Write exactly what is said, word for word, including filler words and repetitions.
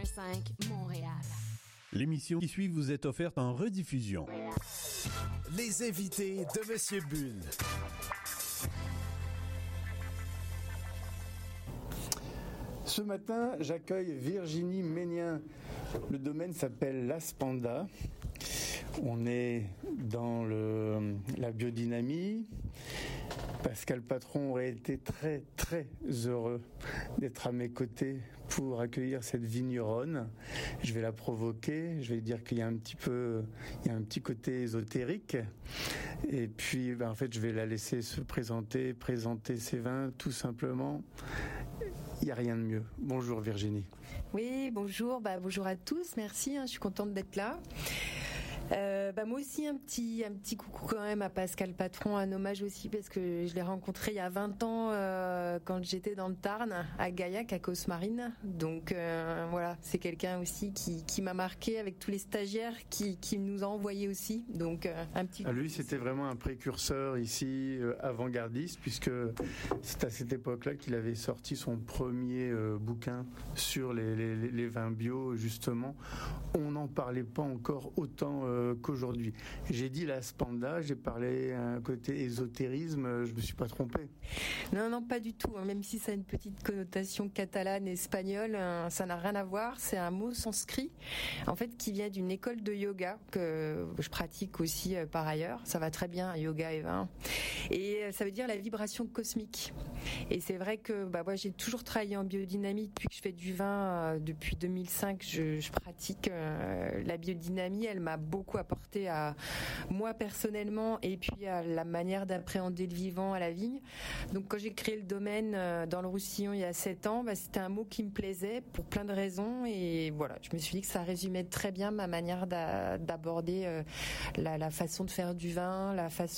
cinq Montréal. L'émission qui suit vous est offerte en rediffusion. Les invités de Monsieur Bull. Ce matin, j'accueille Virginie Ménien. Le domaine s'appelle l'Aspanda. On est dans le, la biodynamie. Pascal Patron aurait été très très heureux d'être à mes côtés pour accueillir cette vigneronne. Je vais la provoquer, je vais dire qu'il y a un petit peu, il y a un petit côté ésotérique. Et puis, ben, en fait, je vais la laisser se présenter, présenter ses vins, tout simplement. Il n'y a rien de mieux. Bonjour Virginie. Oui, bonjour, bah, bonjour à tous, merci, hein, je suis contente d'être là. Euh, bah moi aussi un petit un petit coucou quand même à Pascal Patron, un hommage aussi parce que je l'ai rencontré il y a vingt ans euh, quand j'étais dans le Tarn à Gaillac à Cosmarine. Donc euh, voilà, c'est quelqu'un aussi qui qui m'a marqué avec tous les stagiaires qui qui nous a envoyé aussi. Donc euh, un petit. Ah, lui, c'était vraiment un précurseur ici, euh, avant-gardiste, puisque c'est à cette époque-là qu'il avait sorti son premier euh, bouquin sur les, les les vins bio justement. On n'en parlait pas encore autant euh, qu'aujourd'hui. J'ai dit l'Aspanda, j'ai parlé un côté ésotérisme, je me suis pas trompé. Non, non, pas du tout. Même si ça a une petite connotation catalane, espagnole, ça n'a rien à voir. C'est un mot sanskrit, en fait, qui vient d'une école de yoga que je pratique aussi par ailleurs. Ça va très bien, yoga et vin. Et ça veut dire la vibration cosmique. Et c'est vrai que bah, moi, j'ai toujours travaillé en biodynamie depuis que je fais du vin. Depuis deux mille cinq, je, je pratique euh, la biodynamie. Elle m'a beaucoup apporté à moi personnellement et puis à la manière d'appréhender le vivant à la vigne. Donc quand j'ai créé le domaine euh, dans le Roussillon il y a sept ans, bah, c'était un mot qui me plaisait pour plein de raisons et voilà, je me suis dit que ça résumait très bien ma manière d'a- d'aborder euh, la, la façon de faire du vin, la façon